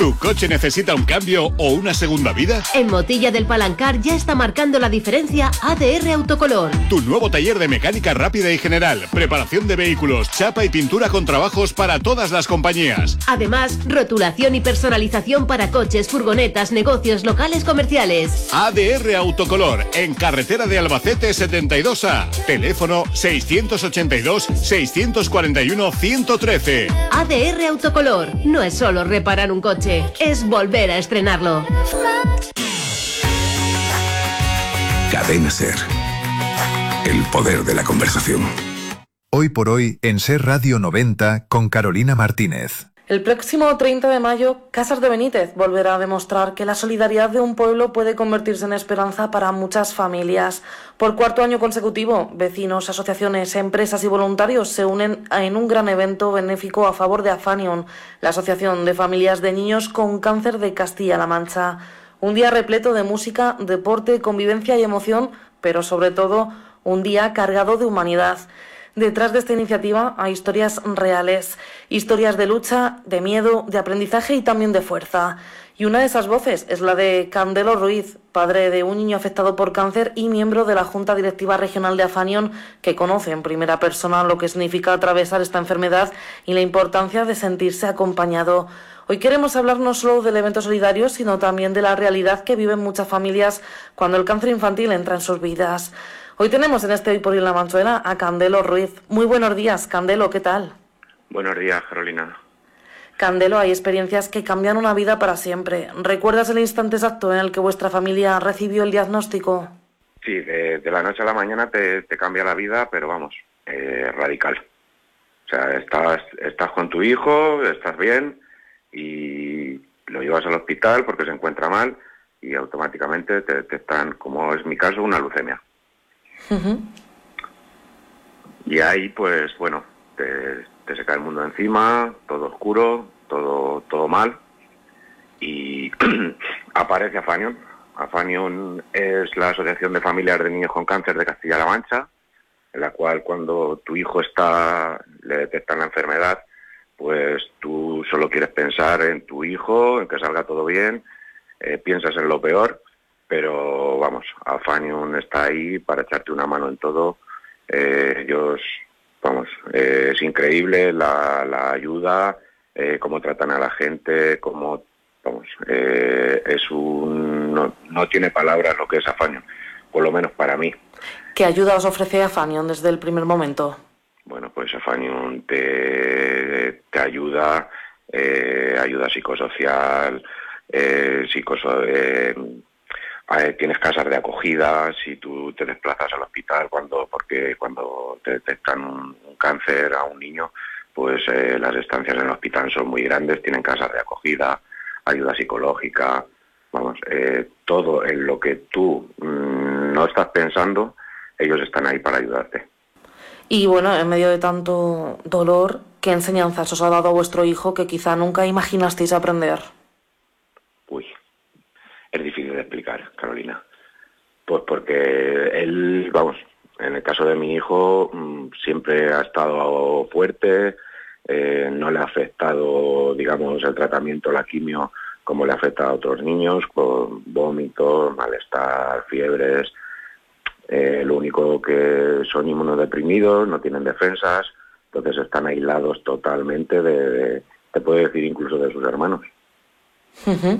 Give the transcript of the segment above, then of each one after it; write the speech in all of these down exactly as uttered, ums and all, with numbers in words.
¿Tu coche necesita un cambio o una segunda vida? En Motilla del Palancar ya está marcando la diferencia A D R Autocolor. Tu nuevo taller de mecánica rápida y general, preparación de vehículos, chapa y pintura con trabajos para todas las compañías. Además, rotulación y personalización para coches, furgonetas, negocios, locales comerciales. A D R Autocolor, en carretera de Albacete setenta y dos A. Teléfono seiscientos ochenta y dos, seiscientos cuarenta y uno, ciento trece. A D R Autocolor no es solo reparar un coche, es volver a estrenarlo. Cadena SER. El poder de la conversación. Hoy por hoy en SER Radio noventa con Carolina Martínez. El próximo treinta de mayo, Casas de Benítez volverá a demostrar que la solidaridad de un pueblo puede convertirse en esperanza para muchas familias. Por cuarto año consecutivo, vecinos, asociaciones, empresas y voluntarios se unen en un gran evento benéfico a favor de Afanion, la Asociación de Familias de Niños con Cáncer de Castilla-La Mancha. Un día repleto de música, deporte, convivencia y emoción, pero sobre todo un día cargado de humanidad. Detrás de esta iniciativa hay historias reales, historias de lucha, de miedo, de aprendizaje y también de fuerza. Y una de esas voces es la de Candelo Ruiz, padre de un niño afectado por cáncer y miembro de la Junta Directiva Regional de Afanion, que conoce en primera persona lo que significa atravesar esta enfermedad y la importancia de sentirse acompañado. Hoy queremos hablar no solo del evento solidario, sino también de la realidad que viven muchas familias cuando el cáncer infantil entra en sus vidas. Hoy tenemos en este Hoy por Hoy en La Manchuela a Candelo Ruiz. Muy buenos días, Candelo, ¿qué tal? Buenos días, Carolina. Candelo, hay experiencias que cambian una vida para siempre. ¿Recuerdas el instante exacto en el que vuestra familia recibió el diagnóstico? Sí, de, de la noche a la mañana te, te cambia la vida, pero vamos, eh, radical. O sea, estás, estás con tu hijo, estás bien y lo llevas al hospital porque se encuentra mal y automáticamente te, te están, como es mi caso, una leucemia. Uh-huh. Y ahí, pues, bueno, te, te se cae el mundo encima, todo oscuro, todo todo mal, y aparece Afanion. Afanion es la Asociación de Familias de Niños con Cáncer de Castilla-La Mancha, en la cual cuando tu hijo está, le detectan la enfermedad, pues tú solo quieres pensar en tu hijo, en que salga todo bien, eh, piensas en lo peor, pero vamos, Afanion está ahí para echarte una mano en todo. Eh, ellos, vamos, eh, es increíble la, la ayuda, eh, cómo tratan a la gente, cómo, vamos, eh, es un, no, no tiene palabras lo que es Afanion, por lo menos para mí. ¿Qué ayuda os ofrece Afanion desde el primer momento? Bueno, pues Afanion te, te ayuda, eh, ayuda psicosocial, eh, psicoso, eh, eh, tienes casas de acogida si tú te desplazas al hospital cuando porque cuando te detectan un, un cáncer a un niño, pues eh, las estancias en el hospital son muy grandes, tienen casas de acogida, ayuda psicológica, vamos, eh, todo en lo que tú mmm, no estás pensando, ellos están ahí para ayudarte. Y bueno, en medio de tanto dolor, ¿qué enseñanzas os ha dado a vuestro hijo que quizá nunca imaginasteis aprender? Uy, es difícil de explicar, Carolina. Pues porque él, vamos, en el caso de mi hijo, siempre ha estado fuerte, eh, no le ha afectado, digamos, el tratamiento, la quimio, como le afecta a otros niños, con vómitos, malestar, fiebres. Eh, lo único que son inmunodeprimidos, no tienen defensas, entonces están aislados totalmente de, de te puedo decir, incluso de sus hermanos. Uh-huh.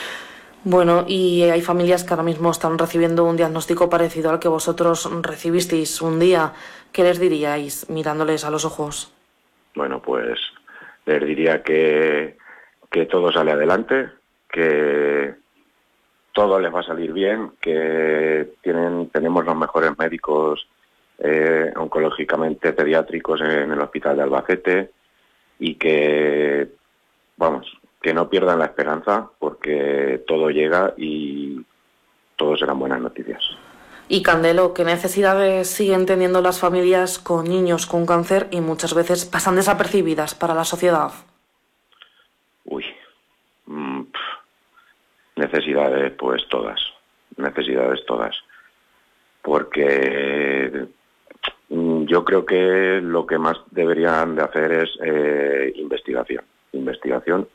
Bueno, y hay familias que ahora mismo están recibiendo un diagnóstico parecido al que vosotros recibisteis un día. ¿Qué les diríais mirándoles a los ojos? Bueno, pues les diría que, que todo sale adelante, que todo les va a salir bien, que tienen tenemos los mejores médicos eh, oncológicamente pediátricos en el hospital de Albacete y que, vamos, que no pierdan la esperanza porque todo llega y todo serán buenas noticias. Y Candelo, ¿qué necesidades siguen teniendo las familias con niños con cáncer y muchas veces pasan desapercibidas para la sociedad? Uy, mm, necesidades pues todas, necesidades todas, porque mm, yo creo que lo que más deberían de hacer es eh, investigación. investigación